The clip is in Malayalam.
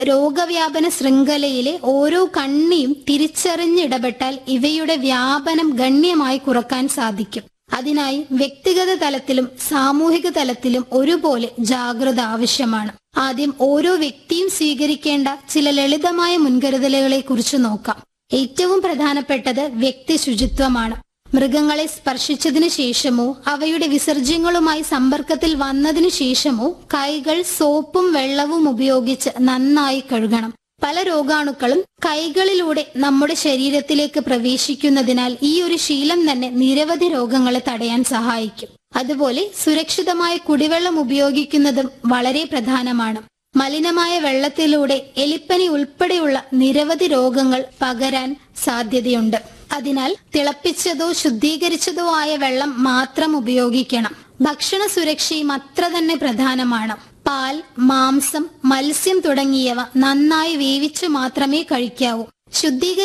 രോഗവ്യാപന ശൃംഖലയിലെ ഓരോ കണ്ണിയും തിരിച്ചറിഞ്ഞിടപെട്ടാൽ ഇവയുടെ വ്യാപനം ഗണ്യമായി കുറക്കാൻ സാധിക്കും. അതിനായി വ്യക്തിഗത തലത്തിലും സാമൂഹിക തലത്തിലും ഒരുപോലെ ജാഗ്രത ആവശ്യമാണ്. ആദ്യം ഓരോ വ്യക്തിയും സ്വീകരിക്കേണ്ട ചില ലളിതമായ മുൻകരുതലുകളെ കുറിച്ച് നോക്കാം. ഏറ്റവും പ്രധാനപ്പെട്ടത് വ്യക്തി ശുചിത്വമാണ്. മൃഗങ്ങളെ സ്പർശിച്ചതിനു ശേഷമോ അവയുടെ വിസർജ്യങ്ങളുമായി സമ്പർക്കത്തിൽ വന്നതിനു ശേഷമോ കൈകൾ സോപ്പും വെള്ളവും ഉപയോഗിച്ച് നന്നായി കഴുകണം. പല രോഗാണുക്കളും കൈകളിലൂടെ നമ്മുടെ ശരീരത്തിലേക്ക് പ്രവേശിക്കുന്നതിനാൽ ഈ ഒരു ശീലം തന്നെ നിരവധി രോഗങ്ങളെ തടയാൻ സഹായിക്കും. അതുപോലെ സുരക്ഷിതമായ കുടിവെള്ളം ഉപയോഗിക്കുന്നതും വളരെ പ്രധാനമാണ്. മലിനമായ വെള്ളത്തിലൂടെ എലിപ്പനി ഉൾപ്പെടെയുള്ള നിരവധി രോഗങ്ങൾ പകരാൻ സാധ്യതയുണ്ട്. അതിനാൽ തിളപ്പിച്ചതോ ശുദ്ധീകരിച്ചതോ ആയ വെള്ളം മാത്രം ഉപയോഗിക്കണം. ഭക്ഷണ സുരക്ഷയും അത്ര തന്നെ പ്രധാനമാണ്. പാൽ, മാംസം, മത്സ്യം തുടങ്ങിയവ നന്നായി വേവിച്ച് മാത്രമേ കഴിക്കാവൂ. ശുദ്ധീകരിച്ച